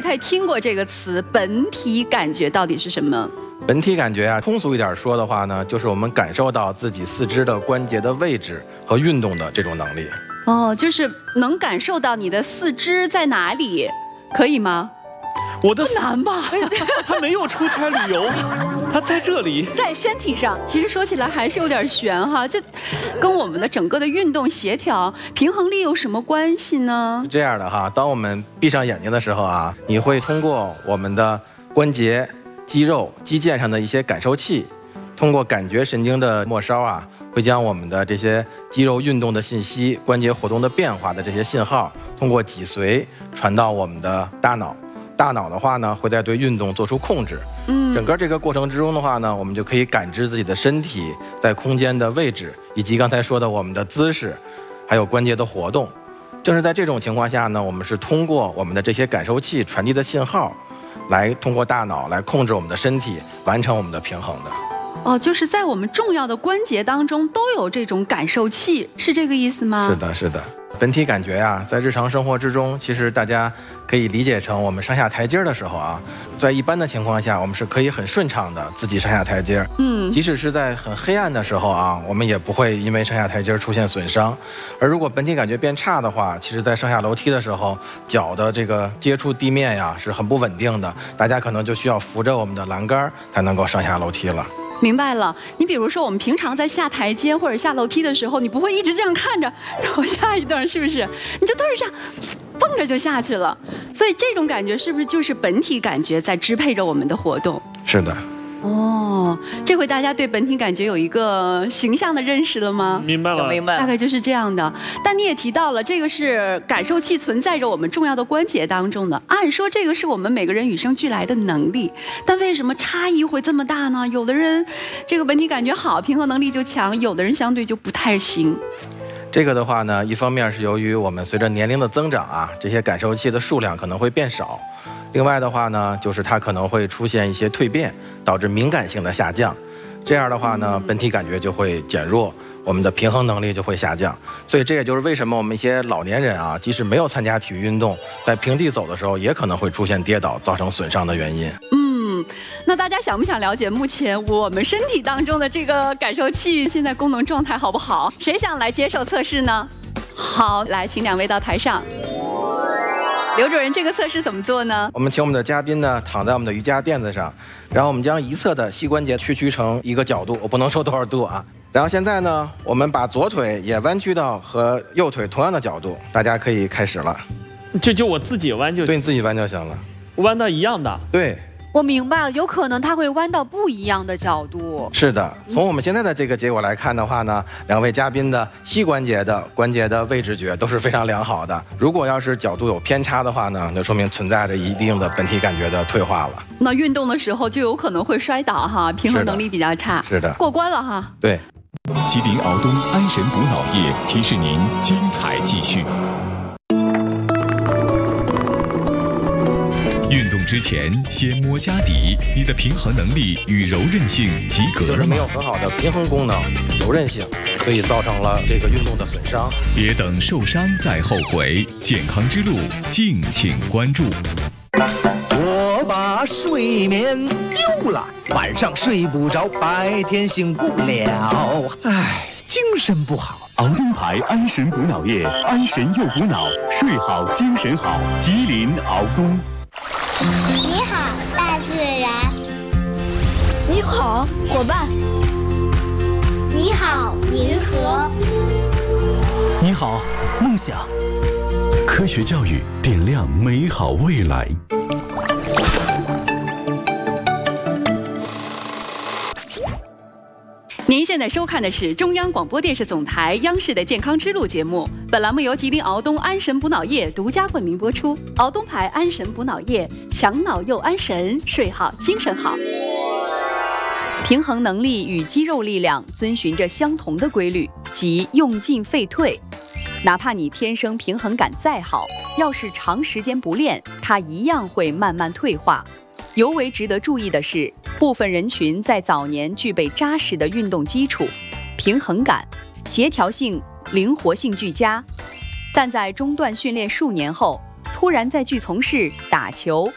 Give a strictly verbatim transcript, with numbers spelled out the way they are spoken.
才听过这个词，本体感觉到底是什么？ 本体感觉啊，通俗一点说的话呢，就是我们感受到自己四肢的关节的位置和运动的这种能力。 哦，就是能感受到你的四肢在哪里，可以吗？ 我的不难吧？ 他没有出差旅游，他在这里， 在身体上。其实说起来还是有点悬哈，这跟我们的整个的运动协调、平衡力有什么关系呢？ 是这样的哈，当我们闭上眼睛的时候啊，你会通过我们的关节、肌肉、肌腱上的一些感受器，通过感觉神经的末梢啊，会将我们的这些肌肉运动的信息、关节活动的变化的这些信号，通过脊髓传到我们的大脑。大脑的话呢，会在对运动做出控制。嗯，整个这个过程之中的话呢，我们就可以感知自己的身体在空间的位置，以及刚才说的我们的姿势，还有关节的活动。正是在这种情况下呢，我们是通过我们的这些感受器传递的信号，来通过大脑来控制我们的身体，完成我们的平衡的。 哦，就是在我们重要的关节当中都有这种感受器，是这个意思吗？ 是的，是的。本体感觉呀、啊，在日常生活之中，其实大家可以理解成我们上下台阶的时候啊，在一般的情况下，我们是可以很顺畅的自己上下台阶。嗯，即使是在很黑暗的时候啊，我们也不会因为上下台阶出现损伤。而如果本体感觉变差的话，其实在上下楼梯的时候，脚的这个接触地面呀是很不稳定的，大家可能就需要扶着我们的栏杆才能够上下楼梯了。 明白了，你比如说我们平常在下台阶或者下楼梯的时候，你不会一直这样看着，然后下一段是不是？你就都是这样，蹦着就下去了。所以这种感觉是不是就是本体感觉在支配着我们的活动？ 是的。 哦，这回大家对本体感觉有一个形象的认识了吗？ 明白了， 明白了， 大概就是这样的。但你也提到了，这个是感受器存在着我们重要的关节当中的。按说这个是我们每个人与生俱来的能力，但为什么差异会这么大呢？有的人这个本体感觉好，平衡能力就强；有的人相对就不太行。 这个的话呢，一方面是由于我们随着年龄的增长啊，这些感受器的数量可能会变少。另外的话呢，就是它可能会出现一些蜕变，导致敏感性的下降。这样的话呢，本体感觉就会减弱，我们的平衡能力就会下降。所以这也就是为什么我们一些老年人啊，即使没有参加体育运动，在平地走的时候，也可能会出现跌倒，造成损伤的原因。 嗯，那大家想不想了解目前我们身体当中的这个感受器现在功能状态好不好？谁想来接受测试呢？好，来，请两位到台上。刘主任，这个测试怎么做呢？ 我们请我们的嘉宾呢躺在我们的瑜伽垫子上，然后我们将一侧的膝关节屈曲成一个角度，我不能说多少度啊。然后现在呢，我们把左腿也弯曲到和右腿同样的角度，大家可以开始了。 这就我自己弯就行， 对，你自己弯就行了， 弯到一样的。 对。 我明白了，有可能它会弯到不一样的角度。 是的，从我们现在的这个结果来看的话呢，两位嘉宾的膝关节的关节的位置觉都是非常良好的。如果要是角度有偏差的话呢，那说明存在着一定的本体感觉的退化了。 那运动的时候就有可能会摔倒哈，平衡能力比较差。 是的， 过关了哈。 对。 吉林敖东安神补脑液提示您精彩继续。运动之前先摸家底，你的平衡能力与柔韧性及格了吗？ 就是没有很好的平衡功能、柔韧性，所以造成了这个运动的损伤。 别等受伤再后悔，健康之路敬请关注。 我把睡眠丢了，晚上睡不着，白天醒不了，唉，精神不好。 敖东牌安神补脑液，安神又补脑，睡好精神好。吉林敖东。 你好，大自然。 你好，伙伴。 你好，银河。 你好，梦想。 科学教育点亮美好未来。 您现在收看的是中央广播电视总台央视的健康之路节目，本栏目由吉林敖东安神补脑液独家冠名播出。敖东牌安神补脑液，强脑又安神，睡好精神好。平衡能力与肌肉力量遵循着相同的规律，即用进废退。哪怕你天生平衡感再好，要是长时间不练，它一样会慢慢退化。尤为值得注意的是，部分人群在早年具备扎实的运动基础，平衡感、协调性、灵活性俱佳，但在中断训练数年后，突然再去从事打球、